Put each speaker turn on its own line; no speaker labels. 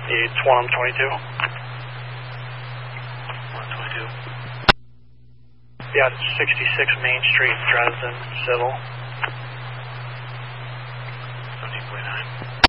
It's 122.
122.
Yeah, it's 66 Main Street, Dresden, Civil.
17.9.